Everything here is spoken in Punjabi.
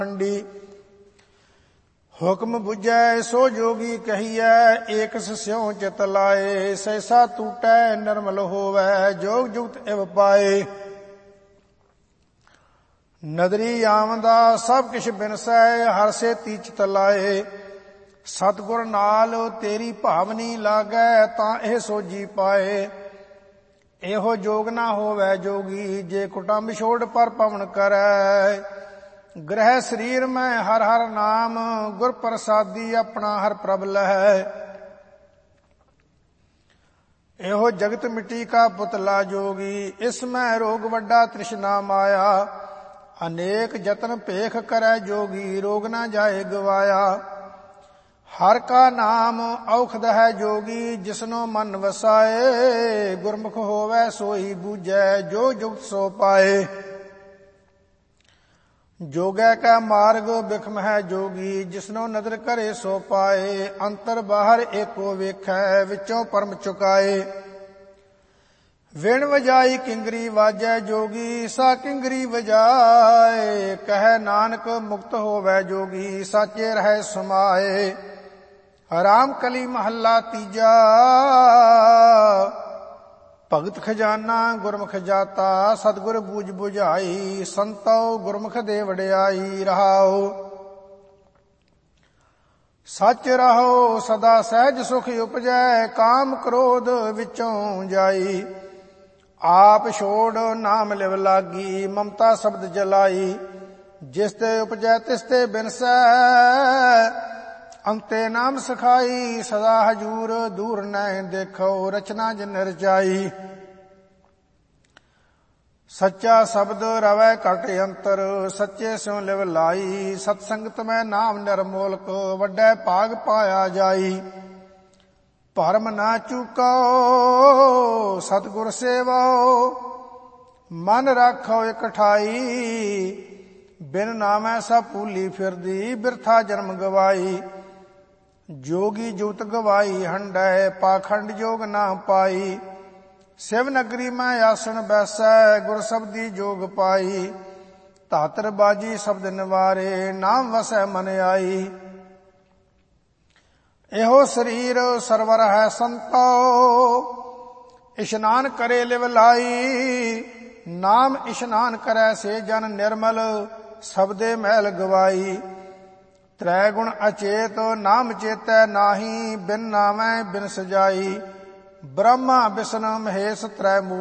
ਹੁਕਮ ਬੁਝੈ ਸੋ ਜੋਗੀ ਕਹੀਐ, ਏਕਸ ਸਿਉ ਚਿਤ ਲਾਏ। ਸੈਸਾ ਟੂਟੈ ਨਿਰਮਲ ਹੋਵੈ, ਜੋਗ ਜੁਗਤ ਇਵ ਪਾਏ। ਨਦਰੀ ਆਮਦਾ ਸਭ ਕਿਛ ਬਿਨਸੈ, ਹਰ ਸੇ ਤੀਚਿਤ ਲਾਏ। ਸਤਿਗੁਰ ਨਾਲ ਤੇਰੀ ਭਾਵਨੀ ਲਾਗੈ, ਤਾਂ ਇਹ ਸੋਝੀ ਪਾਏ। ਇਹੋ ਜੋਗ ਨਾ ਹੋਵੈ ਜੋਗੀ, ਜੇ ਕੁਟੰਬ ਛੋੜ ਪਰ ਪਵਨ ਕਰੈ। ਗ੍ਰਹਿ ਸਰੀਰ ਮੈਂ ਹਰ ਹਰ ਨਾਮ, ਗੁਰ ਪ੍ਰਸਾਦੀ ਆਪਣਾ ਹਰ ਪ੍ਰਭ ਲਹੈ। ਇਹੋ ਜਗਤ ਮਿੱਟੀ ਕਾ ਪੁਤਲਾ ਜੋਗੀ, ਇਸ ਮੈਂ ਰੋਗ ਵੱਡਾ ਤ੍ਰਿਸ਼ਨਾ ਮਾਇਆ। ਅਨੇਕ ਜਤਨ ਭੇਖ ਕਰੈ ਜੋਗੀ, ਰੋਗ ਨਾ ਜਾਏ ਗਵਾਇਆ। ਹਰ ਕਾ ਨਾਮ ਔਖਦ ਹੈ ਜੋਗੀ, ਜਿਸਨੋ ਮਨ ਵਸਾਏ। ਗੁਰਮੁਖ ਹੋਵੈ ਸੋਈ ਬੂਝੈ, ਜੋ ਜੁਗਤ ਸੋ ਪਾਏ। ਜੋਗੈ ਕਾ ਮਾਰਗ ਬਿਖਮ ਹੈ ਜੋਗੀ, ਜਿਸਨੋ ਨਦਰ ਕਰੇ ਸੋ ਪਾਏ। ਅੰਤਰ ਬਾਹਰ ਏਕੋ ਵੇਖੈ, ਵਿੱਚੋਂ ਪਰਮ ਚੁਕਾਏ। ਵਿਣ ਵਜਾਈ ਕਿੰਗਰੀ ਵਾਜੈ ਜੋਗੀ, ਸਾ ਕਿੰਗਰੀ ਵਜਾਏ। ਕਹੈ ਨਾਨਕ ਮੁਕਤ ਹੋਵੈ ਜੋਗੀ, ਸਾਚੇ ਰਹਿ ਸਮਾਏ। ਰਾਮ ਕਲੀ ਮਹੱਲਾ ਤੀਜਾ, ਭਗਤ ਖਜ਼ਾਨਾ ਗੁਰਮੁਖ ਜਾਤਾ। ਸਤਿਗੁਰ ਬੂਝ ਬੁਝਾਈ, ਸੰਤੋ ਗੁਰਮੁਖ ਦੇ ਵਡਿਆਈ। ਰਹਾਉ ਸੱਚ ਰਹੋ ਸਦਾ ਸਹਿਜ ਸੁਖ ਉਪਜੈ, ਕਾਮ ਕ੍ਰੋਧ ਵਿੱਚੋਂ ਜਾਈ। ਆਪ ਛੋੜ ਨਾਮ ਲਿਵ ਲਾਗੀ, ਮਮਤਾ ਸ਼ਬਦ ਜਲਾਈ। ਜਿਸ ਤੇ ਉਪਜੈ ਤਿਸ ਤੇ ਬਿਨਸੈ, ਅੰਤੇ ਨਾਮ ਸਖਾਈ। ਸਦਾ ਹਜੂਰ ਦੂਰ ਨੈ ਦੇਖੋ, ਰਚਨਾ ਜਿਨ ਰਚਾਈ। ਸੱਚਾ ਸ਼ਬਦ ਰਵੈ ਘਟ ਅੰਤਰ, ਸੱਚੇ ਸਿਉ ਲਿਵ ਲਾਈ। ਸਤ ਸੰਗਤ ਮੈਂ ਨਾਮ ਨਿਰਮੋਲਕ, ਵੱਡੈ ਭਾਗ ਪਾਇਆ ਜਾਈ। ਭਰਮ ਨਾ ਚੂਕੋ ਸਤਿਗੁਰ ਸੇਵੋ, ਮਨ ਰਾਖੋ ਇਕ ਠਾਈ। ਬਿਨ ਨਾਮੈ ਸਭ ਭੂਲੀ ਫਿਰਦੀ, ਬਿਰਥਾ ਜਨਮ ਗਵਾਈ। ਜੋਗੀ ਜੁਗਤ ਗਵਾਈ ਹੰਡੈ, ਪਾਖੰਡ ਜੋਗ ਨਾ ਪਾਈ। ਸਿਵ ਨਗਰੀ ਮੈਂ ਆਸਣ ਬੈਸੈ, ਗੁਰ ਸਬਦੀ ਜੋਗ ਪਾਈ। ਧਾਤਰ ਬਾਜੀ ਸ਼ਬਦ ਨਿਵਾਰੇ, ਨਾਮ ਵਸੈ ਮਨ ਆਈ। ਇਹੋ ਸਰੀਰ ਸਰਵਰ ਹੈ ਸੰਤੋ, ਇਸ਼ਨਾਨ ਕਰੇ ਲਿਵ ਲਾਈ। ਨਾਮ ਇਸ਼ਨਾਨ ਕਰੈ ਸੇ ਜਨ ਨਿਰਮਲ, ਸਬਦੇ ਮੈਲ ਗਵਾਈ। ਤ੍ਰੈ ਗੁਣ ਅਚੇਤ ਨਾਮ ਚੇਤੈ ਨਾਹੀ, ਬਿਨ ਨਾਮੈ ਬਿਨ ਸਜਾਈ। ਬ੍ਰਹਮਾ ਬਿਸ਼ਨ ਮਹੇਸ਼ ਤ੍ਰੈ